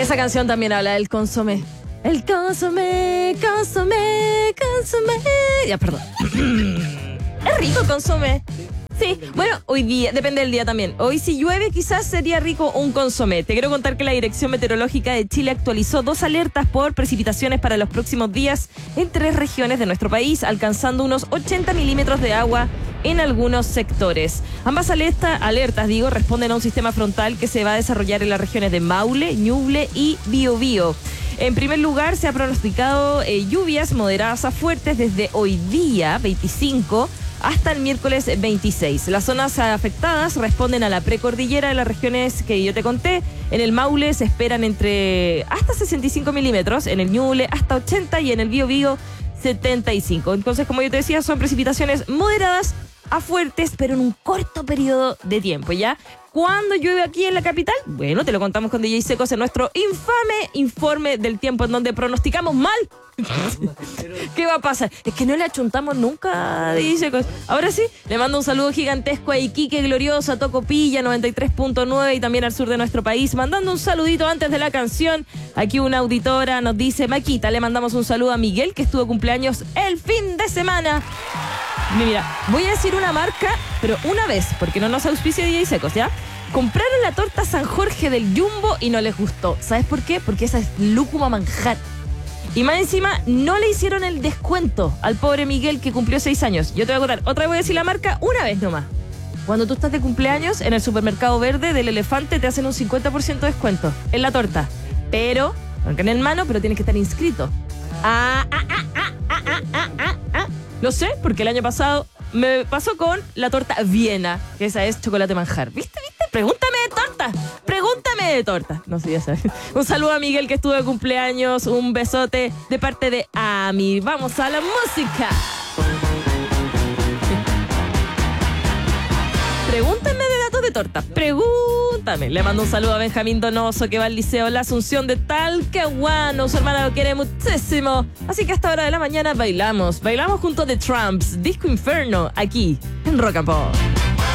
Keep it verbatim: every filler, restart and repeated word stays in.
Esa canción también habla del consomé. El consomé, consomé, consomé. Ya, perdón. Es rico el consomé. Sí, bueno, hoy día, depende del día también. Hoy si llueve quizás sería rico un consomé. Te quiero contar que la Dirección Meteorológica de Chile actualizó dos alertas por precipitaciones para los próximos días en tres regiones de nuestro país, alcanzando unos ochenta milímetros de agua en algunos sectores. Ambas alerta, alertas, digo, responden a un sistema frontal que se va a desarrollar en las regiones de Maule, Ñuble y Biobío. En primer lugar, se ha pronosticado eh, lluvias moderadas a fuertes desde hoy día, veinticinco, hasta el miércoles veintiséis. Las zonas afectadas responden a la precordillera de las regiones que yo te conté. En el Maule se esperan entre hasta sesenta y cinco milímetros, en el Ñuble hasta ochenta y en el Biobío setenta y cinco. Entonces, como yo te decía, son precipitaciones moderadas a fuertes, pero en un corto periodo de tiempo, ¿ya? ¿Cuándo llueve aquí en la capital? Bueno, te lo contamos con D J Secos en nuestro infame informe del tiempo, en donde pronosticamos mal. ¿Qué va a pasar? Es que no le achuntamos nunca a D J Secos. Ahora sí, le mando un saludo gigantesco a Iquique Glorioso, a Tocopilla noventa y tres punto nueve y también al sur de nuestro país. Mandando un saludito antes de la canción. Aquí una auditora nos dice, Maquita, le mandamos un saludo a Miguel, que estuvo cumpleaños el fin de semana. Mira, voy a decir una marca, pero una vez, porque no nos auspicia D J Secos, ¿ya? Compraron la torta San Jorge del Jumbo y no les gustó. ¿Sabes por qué? Porque esa es lúcuma manjar. Y más encima, no le hicieron el descuento al pobre Miguel, que cumplió seis años. Yo te voy a contar, otra vez voy a decir la marca una vez nomás. Cuando tú estás de cumpleaños, en el supermercado verde del Elefante te hacen un cincuenta por ciento de descuento en la torta. Pero, aunque en el mano, pero tienes que estar inscrito. Ah, ah, ah, ah, ah, ah, ah, ah, ah. Lo sé, porque el año pasado me pasó con la torta Viena, que esa es chocolate manjar. ¿Viste, viste? Pregúntame de torta. Pregúntame de torta. No sé, ya sabes. Un saludo a Miguel, que estuvo de cumpleaños. Un besote de parte de Ami. Vamos a la música. Pregúntame de datos de torta. Pregúntame. Le mando un saludo a Benjamín Donoso, que va al Liceo La Asunción de Talcahuano. Su hermana lo quiere muchísimo. Así que a esta hora de la mañana bailamos. Bailamos junto a The Tramps, Disco Inferno, aquí en Rock and Pop.